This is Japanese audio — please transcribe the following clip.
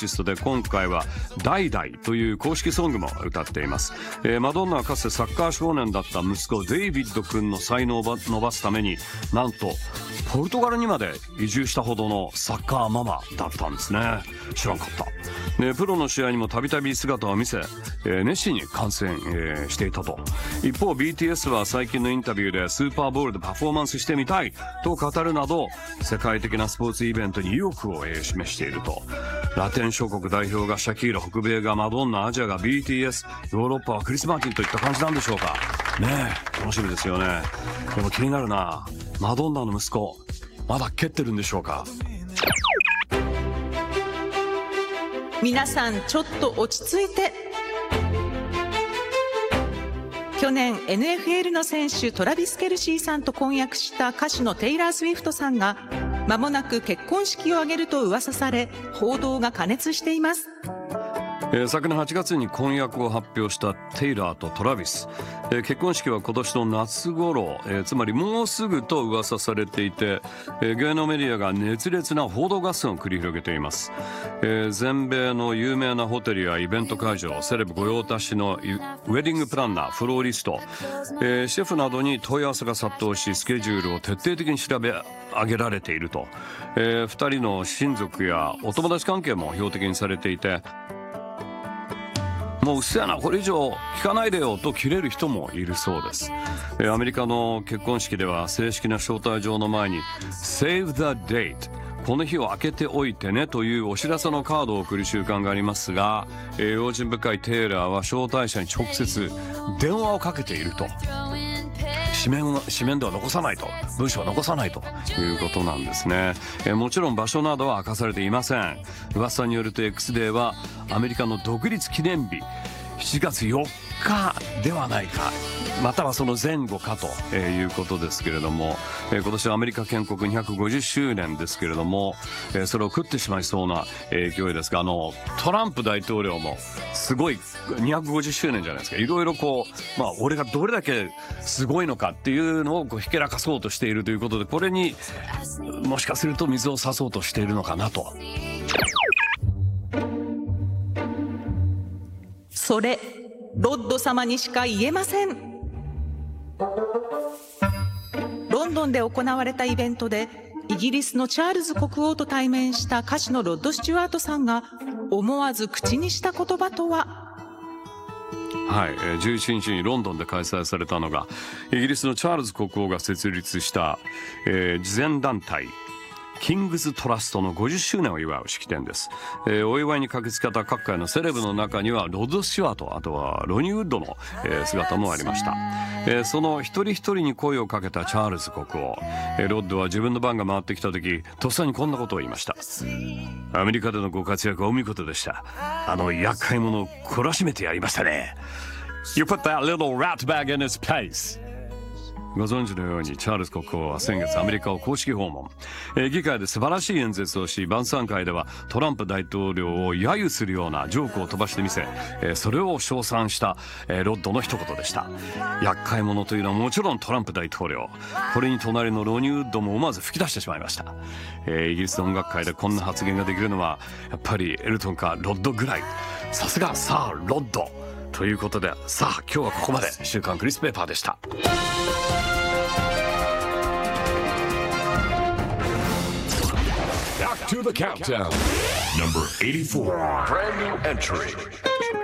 ティストで、今回はダイダイという公式ソングも歌っています。マドンナはかつてサッカー少年だった息子デイビッド君の才能を伸ばすために、なんとポルトガルにまで移住したほどのサッカーママだったんですね。知らんかった。プロの試合にもたびたび姿を見せ、熱心に観戦、していたと。一方 BTS は最近のインタビューでスーパーボウルでパフォーマンスしてみたいと語るなど、世界的なスポーツイベントに意欲を、示していると。ラテン諸国代表がシャキーラ、北米がマドンナ、アジアが BTS、ヨーロッパはクリス・マーティンといった感じなんでしょうかね。楽しみですよね。でも気になるな、マドンナの息子まだ蹴ってるんでしょうか。 皆さんちょっと落ち着いて。去年 NFL の選手トラビス・ケルシーさんと婚約した歌手のテイラー・スウィフトさんが間もなく結婚式を挙げると噂され、報道が過熱しています。 昨年8月に婚約を発表したテイラーとトラビス、結婚式は今年の夏頃、つまりもうすぐと噂されていて、芸能メディアが熱烈な報道合戦を繰り広げています。全米の有名なホテルやイベント会場、セレブ御用達のウェディングプランナー、フローリスト、シェフなどに問い合わせが殺到し、スケジュールを徹底的に調べ上げられていると。2人の親族やお友達関係も標的にされていて、もううっせえな、これ以上聞かないでよと切れる人もいるそうです。アメリカの結婚式では正式な招待状の前に Save the date、 この日を空けておいてねというお知らせのカードを送る習慣がありますが、用心深いテイラーは招待者に直接電話をかけていると。紙面では残さないと、文章は残さないということなんですね。もちろん場所などは明かされていません。噂によると X デーはアメリカの独立記念日7月4日ではないか、またはその前後かということですけれども、今年はアメリカ建国250周年ですけれども、それを食ってしまいそうな勢いですが、トランプ大統領もすごい250周年じゃないですか。いろいろ俺がどれだけすごいのかっていうのをひけらかそうとしているということで、これにもしかすると水を差そうとしているのかなと。 それロッド様にしか言えません。ロンドンで行われたイベントでイギリスのチャールズ国王と対面した歌手のロッド・スチュワートさんが思わず口にした言葉とは。 はい、11日にロンドンで開催されたのがイギリスのチャールズ国王が設立した、慈善団体キングズトラストの50周年を祝う式典です。お祝いに駆けつけた各界のセレブの中にはロッド・スチュワート、あとはロニー・ウッドの、姿もありました。その一人一人に声をかけたチャールズ国王、ロッドは自分の番が回ってきた時、とっさにこんなことを言いました。アメリカでのご活躍はお見事でした。厄介者を懲らしめてやりましたね。 You put that little rat bag in its place。ご存知のようにチャールズ国王は先月アメリカを公式訪問、議会で素晴らしい演説をし、晩餐会ではトランプ大統領を揶揄するようなジョークを飛ばしてみせ、それを称賛した、ロッドの一言でした。厄介者というのはもちろんトランプ大統領、これに隣のロニー・ウッドも思わず吹き出してしまいました。イギリスの音楽界でこんな発言ができるのはやっぱりエルトンかロッドぐらい。さすがサー・ロッドということで、さあ今日はここまで。週刊クリスペーパーでした。 To the countdown. Number 84. Brand new entry.